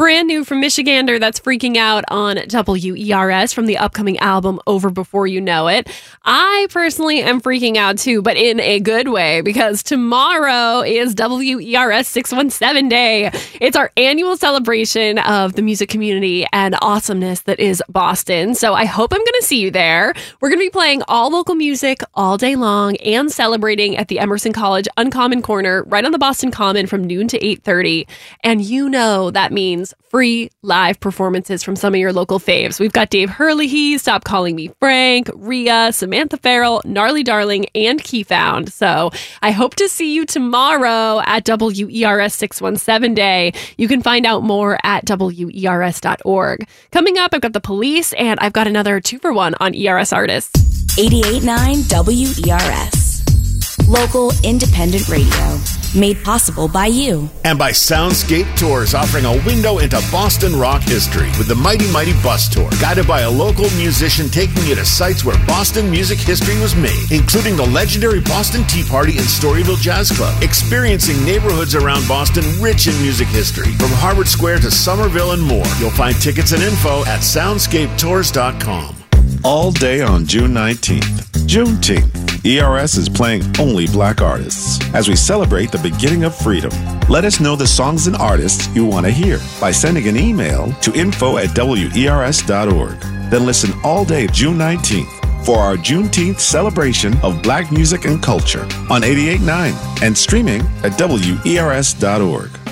brand new from Michigander that's freaking out on WERS from the upcoming album Over Before You Know It. I personally am freaking out too, but in a good way, because tomorrow is WERS 617 Day. It's our annual celebration of the music community and awesomeness that is Boston. So I hope I'm going to see you there. We're going to be playing all local music all day long and celebrating at the Emerson College Uncommon Corner right on the Boston Common from noon to 8:30. And you know that means free live performances from some of your local faves. We've got Dave Hurley, Stop Calling Me Frank, Rhea, Samantha Farrell, Gnarly Darling, and Keyfound. So I hope to see you tomorrow at WERS 617 Day. You can find out more at WERS.org. Coming up, I've got The Police, and I've got another 2-for-1 on ERS artists. 88.9 WERS. Local independent radio. Made possible by you. And by Soundscape Tours, offering a window into Boston rock history with the Mighty Mighty Bus Tour, guided by a local musician taking you to sites where Boston music history was made, including the legendary Boston Tea Party and Storyville Jazz Club, experiencing neighborhoods around Boston rich in music history, from Harvard Square to Somerville and more. You'll find tickets and info at soundscapetours.com. All day on June 19th, Juneteenth, ERS is playing only black artists as we celebrate the beginning of freedom. Let us know the songs and artists you want to hear by sending an email to info@wers.org. Then listen all day June 19th for our Juneteenth celebration of black music and culture on 88.9 and streaming at wers.org.